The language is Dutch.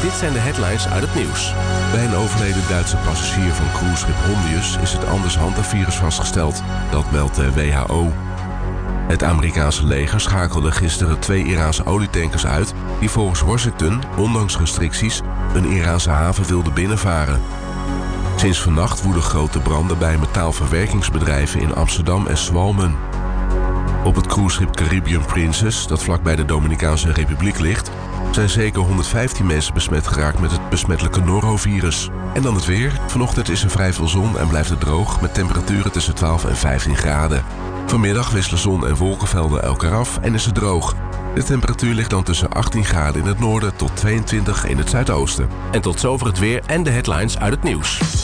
Dit zijn de headlines uit het nieuws. Bij een overleden Duitse passagier van cruiseschip Hondius is het Anders-Hantavirus vastgesteld. Dat meldt de WHO. Het Amerikaanse leger schakelde gisteren 2 Iraanse olietankers uit die volgens Washington, ondanks restricties, een Iraanse haven wilden binnenvaren. Sinds vannacht woeden grote branden bij metaalverwerkingsbedrijven in Amsterdam en Zwalmen. Op het cruiseschip Caribbean Princess, dat vlakbij de Dominicaanse Republiek ligt, zijn zeker 115 mensen besmet geraakt met het besmettelijke norovirus. En dan het weer. Vanochtend is er vrij veel zon en blijft het droog met temperaturen tussen 12 en 15 graden. Vanmiddag wisselen zon en wolkenvelden elkaar af en is het droog. De temperatuur ligt dan tussen 18 graden in het noorden tot 22 in het zuidoosten. En tot zover het weer en de headlines uit het nieuws.